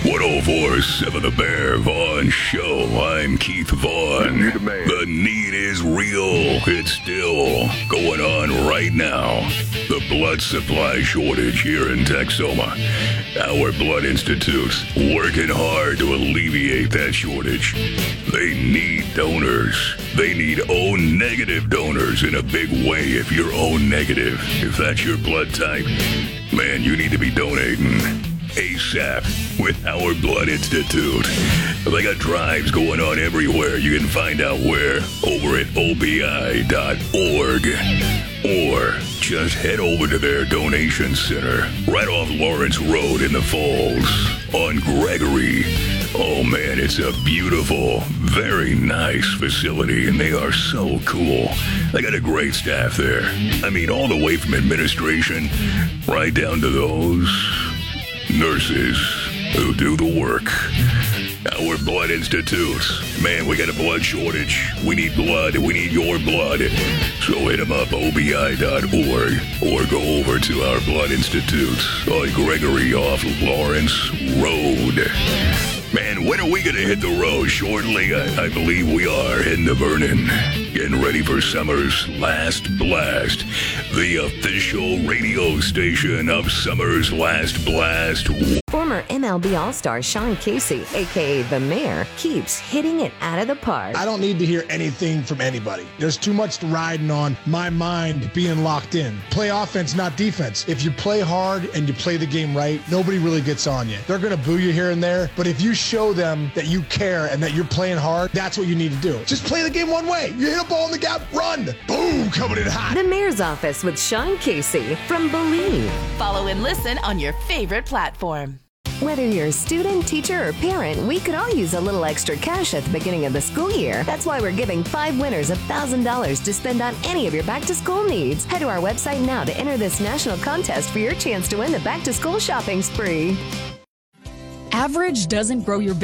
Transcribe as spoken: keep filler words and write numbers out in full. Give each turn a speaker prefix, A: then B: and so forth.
A: one oh four point seven The Bear Vaughn Show. I'm Keith Vaughn. The need is real. It's still going on right now. The blood supply shortage here in Texoma. Our Blood Institute's working hard to alleviate that shortage. They need donors. They need O negative donors in a big way. If you're O negative, if that's your blood type, man, you need to be donating ASAP with Our Blood Institute. They got drives going on everywhere. You can find out where over at O B I dot org. Or just head over to their donation center right off Lawrence Road in the Falls on Gregory. Oh man, it's a beautiful, very nice facility, and they are so cool. They got a great staff there. I mean, all the way from administration right down to those nurses who do the work. Our Blood Institute. Man, we got a blood shortage. We need blood. We need your blood. So hit them up, O B I dot org, or go over to Our Blood Institute on Gregory off Lawrence Road. Man, when are we going to hit the road? Shortly, I, I believe we are heading to Vernon. Getting ready for summer's last blast. The official radio station of summer's last blast.
B: Former M L B All-Star Sean Casey, a k a. The Mayor, keeps hitting it out of the park.
C: I don't need to hear anything from anybody. There's too much riding on my mind being locked in. Play offense, not defense. If you play hard and you play the game right, nobody really gets on you. They're going to boo you here and there, but if you show them that you care and that you're playing hard, that's what you need to do. Just play the game one way. You hit a ball in the gap, run. Boom, coming in hot.
B: The Mayor's Office with Sean Casey from Believe.
D: Follow and listen on your favorite platform.
B: Whether you're a student, teacher, or parent, we could all use a little extra cash at the beginning of the school year. That's why we're giving five winners one thousand dollars to spend on any of your back-to-school needs. Head to our website now to enter this national contest for your chance to win the back-to-school shopping spree.
E: Average doesn't grow your